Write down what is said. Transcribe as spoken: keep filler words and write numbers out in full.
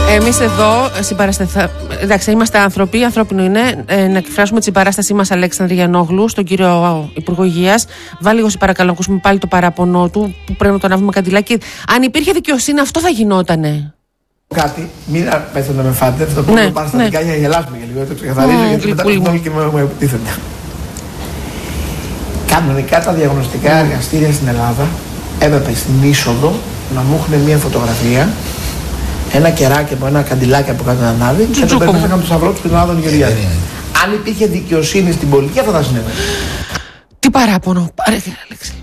Εμείς εδώ συμπαραστεθα... Εντάξει, είμαστε άνθρωποι, ανθρώπινο είναι ε, να εκφράσουμε τη συμπαράστασή μας, Αλέξανδρη Γιαννόγλου, στον κύριο Υπουργό Υγείας. Βάλει λίγο, σε παρακαλώ, ακούσουμε πάλι το παράπονο του, που πρέπει να τον ανάβουμε καντιλάκι. Αν υπήρχε δικαιοσύνη, αυτό θα γινότανε. Κάτι, μην πέστε να με φάτε, αυτό που ναι, το παραστατικά, ναι, για να γελάσουμε για λίγο, το ξεκαθαρίζω, γιατί μετά όλοι και μου επιτίθενται. Κανονικά τα διαγνωστικά εργαστήρια στην Ελλάδα έπρεπε στην είσοδο να μου έχουν μια φωτογραφία, ένα κεράκι από ένα καντιλάκι από κάτω να ανάβει και το περνούσαν από το σταυρό του Άδων Γεωργιάδη. Αν υπήρχε δικαιοσύνη στην πολιτική, αυτό θα συνέβαινε. Τι παράπονο, πάρε, Αλέξη.